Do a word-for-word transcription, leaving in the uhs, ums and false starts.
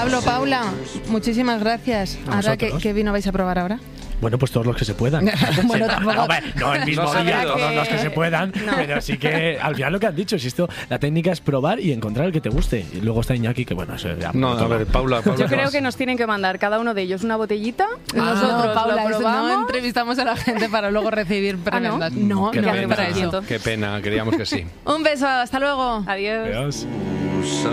Pablo, Paula, muchísimas gracias. Ahora, ¿qué, ¿qué vino vais a probar ahora? Bueno, pues todos los que se puedan. Bueno, tampoco... no, no el mismo No día, que... todos los que se puedan, no. Pero sí que al final lo que han dicho, si esto, la técnica es probar y encontrar el que te guste. Y luego está Iñaki, que bueno, eso ya... No, a ver, Paula, Paula Yo creo que nos tienen que mandar cada uno de ellos una botellita. Ah, nosotros no, Paula, lo probamos. No entrevistamos a la gente para luego recibir prendas. ¿Ah, no? No, no, Qué no pena, para eso. Qué pena, queríamos que sí. Un beso, hasta luego. Adiós. Adiós.